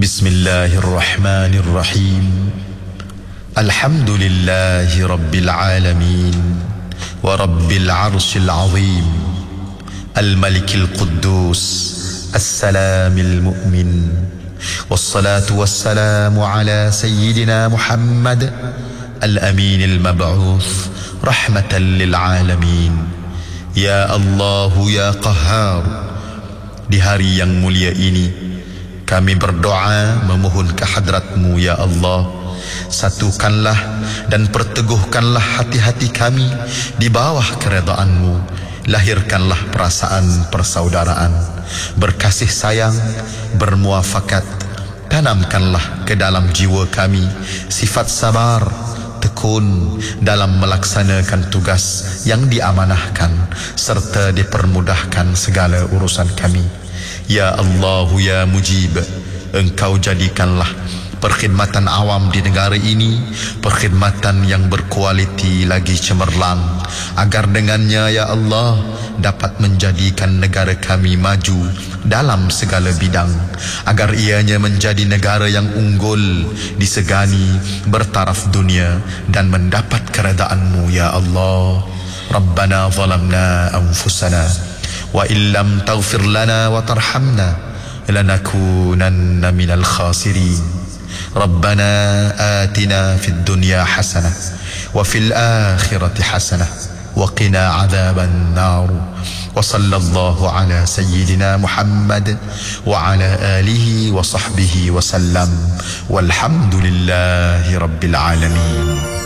بسم الله الرحمن الرحيم. الحمد لله رب العالمين ورب العرش العظيم، الملك القدوس السلام المؤمن، والصلاة والسلام على سيدنا محمد الأمين المبعوث رحمة للعالمين. Ya Allah, Ya Qahhar, di hari yang mulia ini kami berdoa memohon kehadrat-Mu, Ya Allah. Satukanlah dan perteguhkanlah hati-hati kami di bawah keredaan-Mu. Lahirkanlah perasaan persaudaraan, berkasih sayang, bermuafakat. Tanamkanlah ke dalam jiwa kami sifat sabar, tekun dalam melaksanakan tugas yang diamanahkan serta dipermudahkan segala urusan kami. Ya Allah, Ya Mujib, Engkau jadikanlah perkhidmatan awam di negara ini perkhidmatan yang berkualiti lagi cemerlang, agar dengannya, Ya Allah, dapat menjadikan negara kami maju dalam segala bidang, agar ianya menjadi negara yang unggul, disegani, bertaraf dunia dan mendapat keredaan-Mu, Ya Allah. Rabbana zalamna anfusana wa illam taghfir lana wa tarhamna lanakunanna minal khasirin. Rabbana atina fid dunya hasanah wa fil akhirati hasanah wa qina adzaban nar. Wa sallallahu ala sayyidina Muhammad wa ala alihi wa sahbihi wa sallam. Walhamdulillahi rabbil alamin.